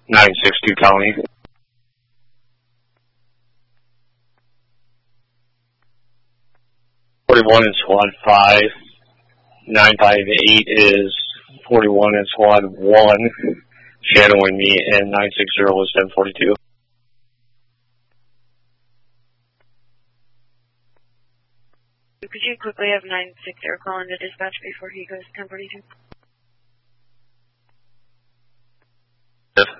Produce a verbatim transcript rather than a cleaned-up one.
nine six two County. forty-one in Squad five. nine five eight is forty-one in Squad one, shadowing me, and nine six zero is seven forty-two. Could you quickly have nine six zero call into dispatch before he goes to ten forty-two?